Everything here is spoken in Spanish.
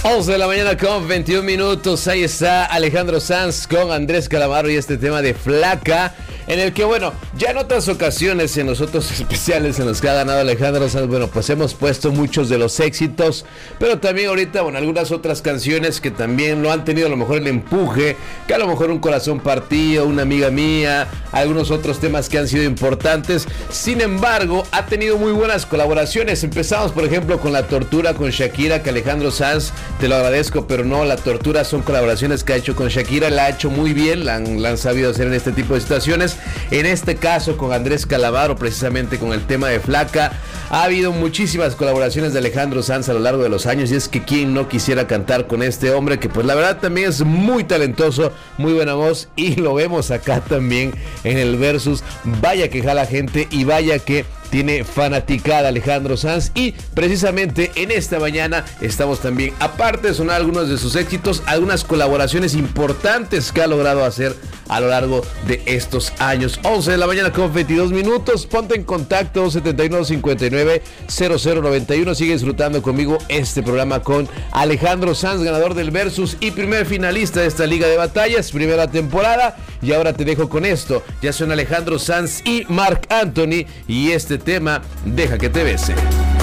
11 de la mañana con 21 minutos. Ahí está Alejandro Sanz con Andrés Calamaro y este tema de Flaca, en el que, bueno, ya en otras ocasiones, en los otros especiales en los que ha ganado Alejandro Sanz, bueno, pues hemos puesto muchos de los éxitos, pero también ahorita, bueno, algunas otras canciones que también no han tenido a lo mejor el empuje, que a lo mejor Un Corazón Partido, Una Amiga Mía, algunos otros temas que han sido importantes. Sin embargo, ha tenido muy buenas colaboraciones. Empezamos, por ejemplo, con La Tortura con Shakira, que Alejandro Sanz, te lo agradezco, pero no, La Tortura son colaboraciones que ha hecho con Shakira, la ha hecho muy bien, la han sabido hacer en este tipo de situaciones. En este caso con Andrés Calamaro, precisamente con el tema de Flaca, ha habido muchísimas colaboraciones de Alejandro Sanz a lo largo de los años, y es que quién no quisiera cantar con este hombre, que pues la verdad también es muy talentoso, muy buena voz, y lo vemos acá también en el Versus. Vaya que jala gente y vaya que tiene fanaticada Alejandro Sanz, y precisamente en esta mañana estamos también, aparte de sonar algunos de sus éxitos, algunas colaboraciones importantes que ha logrado hacer a lo largo de estos años. 11 de la mañana con 22 minutos. Ponte en contacto 7159-0091. Sigue disfrutando conmigo este programa con Alejandro Sanz, ganador del Versus y primer finalista de esta Liga de Batallas, primera temporada. Y ahora te dejo con esto. Ya son Alejandro Sanz y Marc Anthony y este tema, Deja que te bese.